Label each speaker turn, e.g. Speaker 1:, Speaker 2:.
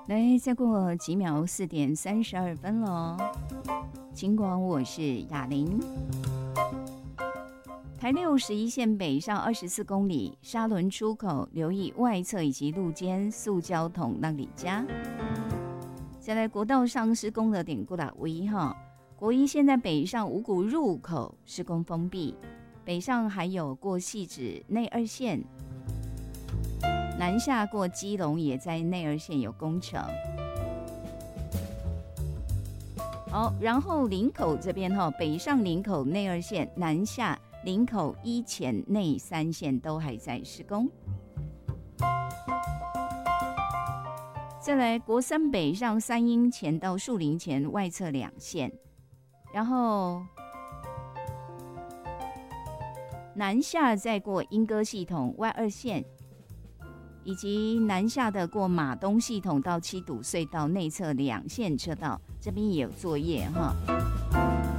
Speaker 1: 来，再过几秒，4:32了。尽管我是雅玲。台61线北上24公里，沙仑出口留意外侧以及路肩塑胶桶让你加。再来，国道上施工的点过来位哈，国一现在北上五股入口施工封闭，北上还有过汐止内2线。南下过基隆也在内2线有工程。好，然后林口这边北上林口内2线，南下林口一前内3线都还在施工。再来，国三北上三英前到树林前外侧2线，然后南下再过莺歌系统外2线。以及南下的过马东系统到七堵隧道内侧2线车道，这边也有作业哈。